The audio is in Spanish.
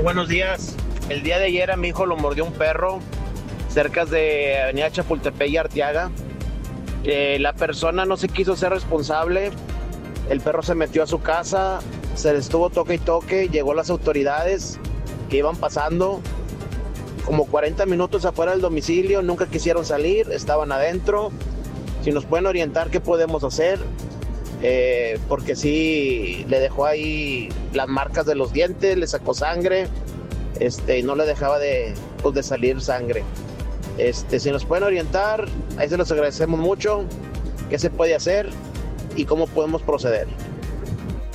Buenos días. El día de ayer a mi hijo lo mordió un perro cerca de Avenida Chapultepec y Arteaga. La persona no se quiso ser responsable. El perro se metió a su casa, se le estuvo toque y toque, llegó las autoridades que iban pasando como 40 minutos afuera del domicilio, nunca quisieron salir, estaban adentro. Si nos pueden orientar qué podemos hacer, porque sí le dejó ahí las marcas de los dientes, le sacó sangre, y no le dejaba de salir sangre. Si nos pueden orientar, ahí se los agradecemos mucho, qué se puede hacer y cómo podemos proceder.